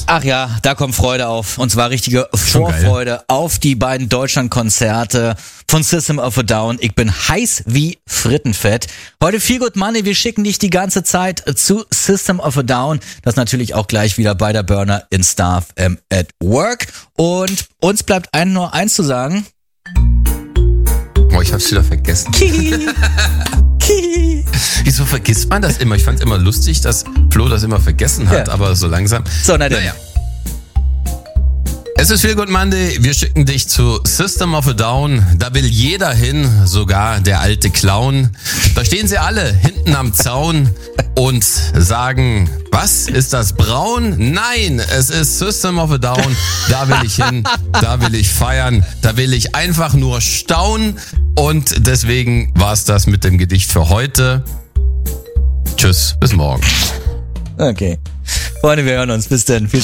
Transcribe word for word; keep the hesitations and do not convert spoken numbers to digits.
Ach ja, da kommt Freude auf. Und zwar richtige Vorfreude auf die beiden Deutschlandkonzerte von System of a Down. Ich bin heiß wie Frittenfett. Heute Feel Good Money. Wir schicken dich die ganze Zeit zu System of a Down. Das natürlich auch gleich wieder bei der Burner in Star F M at Work. Und uns bleibt ein, nur eins zu sagen. Oh, ich hab's wieder vergessen. Wieso vergisst man das immer? Ich fand's immer lustig, dass Flo das immer vergessen hat, ja. Aber so langsam. So, na denn. Naja. Es ist Feel Good Monday. Wir schicken dich zu System of a Down. Da will jeder hin, sogar der alte Clown. Da stehen sie alle hinten am Zaun und sagen, was, ist das braun? Nein, es ist System of a Down. Da will ich hin, da will ich feiern, da will ich einfach nur staunen. Und deswegen war's das mit dem Gedicht für heute. Tschüss, bis morgen. Okay. Freunde, wir hören uns. Bis dann. Viel